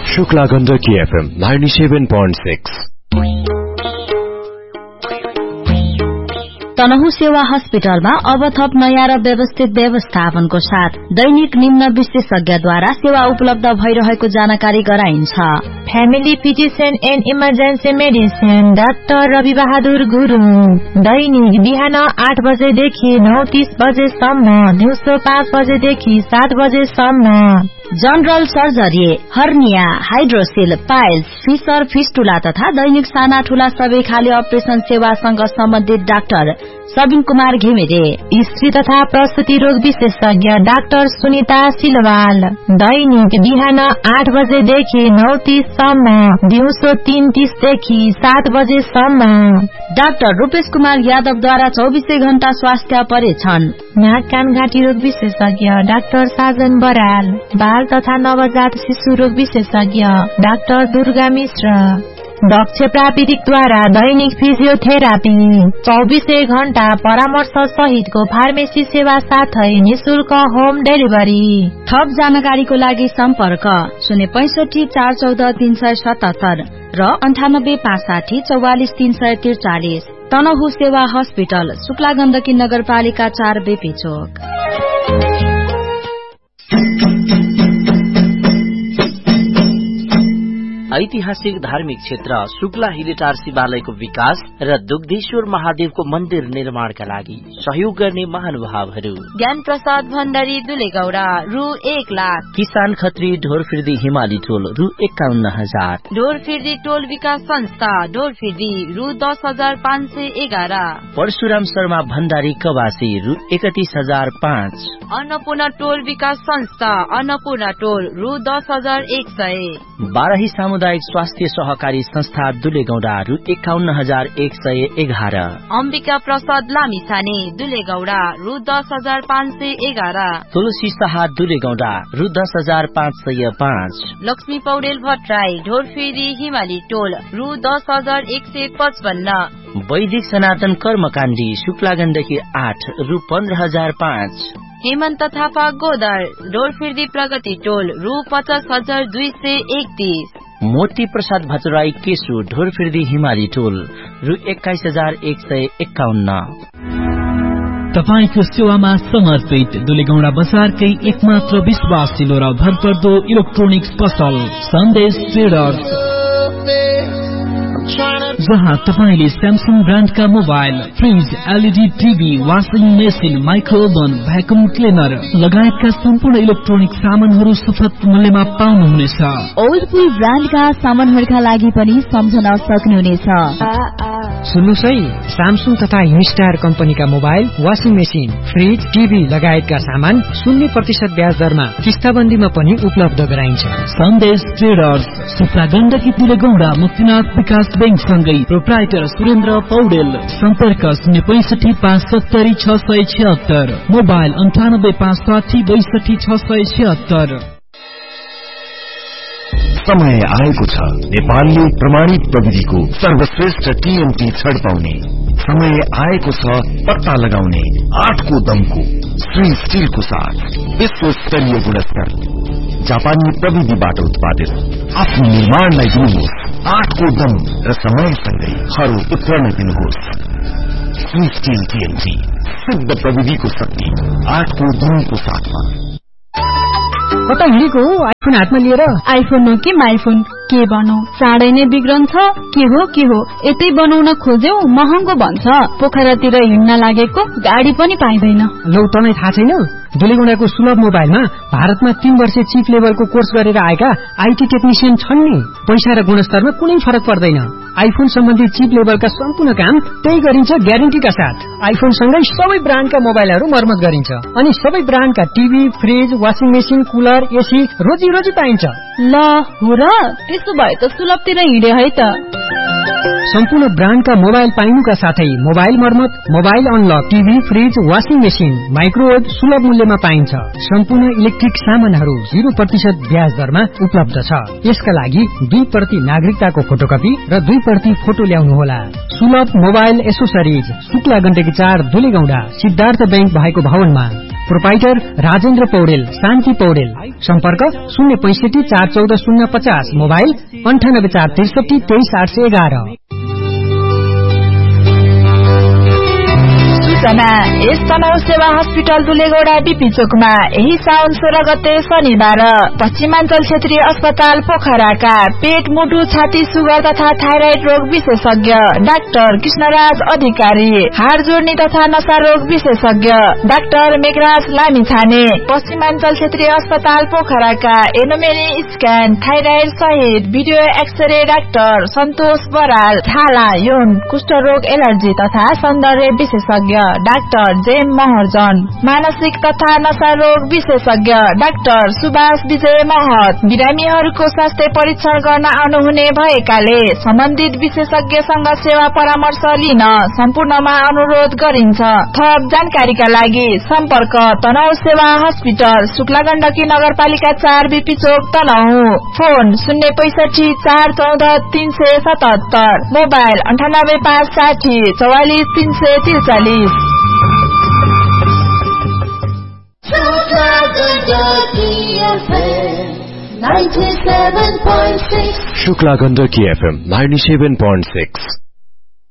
Shukla Gandaki FM 97.6। Tanahun सेवा हस्पिटलमा अब थप नयाँ र व्यवस्थित व्यवस्थापनको साथ दैनिक निम्न विशेषज्ञद्वारा सेवा उपलब्ध भइरहेको जानकारी गराइन्छ। Family physician and emergency medicine doctor Rabi Bahadur Gurung, दैनिक बिहान 8 बजेदेखि 9:30 बजेसम्म, दिउँसो 5 बजेदेखि 7 बजेसम्म। General surgery, hernia, hydroxyl, piles, fissure, fistula तथा दैनिक साना ठूला सबै खाले अपरेशन सेवासँग सम्बन्धित डाक्टर सबिन कुमार घिमिरे। स्त्री तथा प्रसुति रोग विशेषज्ञ डाक्टर सुनिता सिलवाल, दैनिक बिहान 8 बजेदेखि 9:30 सम्म, दिउँसो 3:30 देखि 7 बजेसम्म। डाक्टर रूपेश कुमार यादवद्वारा 24 घण्टा स्वास्थ्य परीक्षण। नाक कान घाँटी रोग विशेषज्ञ डाक्टर साजन बराल, बाल तथा नवजात शिशु रोग विशेषज्ञ डाक्टर दुर्गा मिश्र। दक्ष प्राविधिकद्वारा दैनिक फिजियोथेरापी, 24 घण्टा परामर्श सहितको फार्मेसी सेवा साथै निशुल्क होम डेलिभरी। थप जानकारीको लागि सम्पर्क 065 414 377 र 98 560 44 343। तनहुँ सेवा हस्पिटल, शुक्ला गण्डकी नगरपालिका 4 बेपी चोक। ऐतिहासिक धार्मिक क्षेत्र शुक्ला हिलेटार शिवालयको विकास र दुग्धेश्वर महादेवको मन्दिर निर्माणका लागि सहयोग गर्ने महानुभावहरू ज्ञान प्रसाद भण्डारी दुलेगौडा रु 1 लाख, किसान खत्री ढोरफिर्दी हिमाली टोल रु 51,000, ढोरफिर्दी टोल विकास संस्था ढोरफिर्दी रु 10,511, परशुराम शर्मा भण्डारी कवासी रु 31,005, अन्नपूर्ण टोल विकास संस्था अन्नपूर्ण टोल रु 10,100, बाराही सामुदायिक स्वास्थ्य सहकारी संस्था दुलेगौडा रु 51,111, अम्बिका प्रसाद लामिछाने दुलेगौडा रु 10,511, तुलसी शाह दुलेगौडा रु 10,505, लक्ष्मी पौडेल भट्टराई ढोरफिरी हिमाली टोल रु 10,155, वैदिक सनातन कर्मकाण्डी शुक्ला गण्डकी 8 रु 15,005, हेमन्त थापा गोदर ढोरफिर्दी प्रगति टोल रु 50,231, मोती प्रसाद भट्टराई केशु ढोरफिर्दी हिमाली टोल रु 21,151। तपाईको सेवामा समर्पित दुलेगौडा बजारकै एकमात्र विश्वासिलो र भरपर्दो इलेक्ट्रोनिक्स पसल सन्देश ट्रेडर्स, जहाँ तपाईले Samsung ब्रान्डका mobile, fridge, LED TV, washing machine, माइक्रोओभन, vacuum cleaner लगायतका सम्पूर्ण इलेक्ट्रोनिक सामानहरू सुपथ मूल्यमा पाउनुहुनेछ। ओल्डपुल ब्रान्डका सामानहरूका लागि पनि सम्झन सक्नुहुनेछ। सुन्नुहोस् है, स्यामसङ तथा हिस्टार कम्पनीका mobile, washing machine, fridge, TV लगायतका सामान 0% ब्याज दरमा किस्ताबन्दीमा पनि उपलब्ध गराइन्छ। सन्देश ट्रेडर्स, शुक्ला गण्डकी दुलेगौडा मुक्तिनाथ विकास बैंक सँगै प्रोप्राइटर सुरेन्द्र पौडेल। सम्पर्क 065 570 676, मोबाइल 98 560 62 676। समय आएको छ नेपालले प्रमाणित प्रविधिको सर्वश्रेष्ठ टीएमटी छड पाउने। समय आएको छ पत्ता लगाउने 8 को दमको श्री स्टिलको साथ विश्व स्तरीय गुणस्तर जापानी प्रविधिबाट उत्पादित आफ्नो निर्माणलाई दिनुहोस् 8 को दम र समयसँगै हरो उत्पन्न दिनुहोस्। श्री स्टिल टीएमटी, शुद्ध प्रविधिको शक्ति 8 को दमको साथमा। कता हिँडेको आइफोन हातमा लिएर? आइफोन हो कि माइफोन, के भनौ, चाँडै नै बिग्रन्छ। के हो यतै बनाउन खोज्यौ महँगो भन्छ। पोखरातिर हिँड्न लागेको गाडी पनि पाइँदैन। लौ, तँलाई थाहा छैन? दुलेगौडाको सुलभ मोबाइलमा भारतमा 3 वर्षे चिप लेभलको कोर्स गरेर आएका आईटी टेक्निशियन छन् नि। पैसा र गुणस्तरमा कुनै फरक पर्दैन। आइफोन सम्बन्धी चिप लेभलका सम्पूर्ण काम त्यही गरिन्छ ग्यारेन्टीका साथ। आइफोन सँगै सबै ब्रान्डका मोबाइलहरू मर्मत गरिन्छ अनि सबै ब्रान्डका TV, fridge, washing machine, cooler, AC रोजी पाइन्छ। ल हो र, त्यसो भए त सुलभतिर हिँडे है त। सम्पूर्ण ब्रान्डका मोबाइल पाइनुका साथै मोबाइल मर्मत, mobile unlock, TV, fridge, washing machine, microwave सुलभ मूल्यमा पाइन्छ। सम्पूर्ण इलेक्ट्रिक सामानहरू 0% ब्याज दरमा उपलब्ध छ। यसका लागि 2% नागरिकताको फोटोकपी र 2% फोटो ल्याउनुहोला। सुलभ mobile accessories, Shukla Gandaki 4 दुलेगौडा, Siddhartha bank भएको भवनमा। प्रोपाइटर राजेन्द्र पौडेल, शान्ति पौडेल। सम्पर्क 065 414 050, मोबाइल 98 463 23 811। यस तनहु सेवा हस्पिटल दुलेगौडा बीपी चोकमा यही साउन 16 गते शनिबार पश्चिमाञ्चल क्षेत्रीय अस्पताल पोखराका पेट, मुटु, छाती, सुगर तथा थाइराइड रोग विशेषज्ञ डाक्टर कृष्णराज अधिकारी, हाड जोड्ने तथा नशा रोग विशेषज्ञ डाक्टर मेघराज लामिछाने, पश्चिमाञ्चल क्षेत्रीय अस्पताल पोखराका एनोमेली स्क्यान, थाइराइड सहित भिडियो एक्सरे डाक्टर सन्तोष बराल, छाला, यौन, कुष्ठ रोग, एलर्जी तथा सौन्दर्य विशेषज्ञ डाक्टर जेम महर्जन, मानसिक तथा नशा रोग विशेषज्ञ डाक्टर सुभाष विजय महत, बिरामीहरूको स्वास्थ्य परीक्षण गर्न आउनुहुने भएकाले सम्बन्धित विशेषज्ञसँग सेवा परामर्श लिन सम्पूर्णमा अनुरोध गरिन्छ। थप जानकारीका लागि सम्पर्क तनहु सेवा हस्पिटल, शुक्ला गण्डकी नगरपालिका 4 बीपी चोक Tanahun, phone 065 414 377, mobile 98 560 44 343। Shukla Gandaki FM 97.6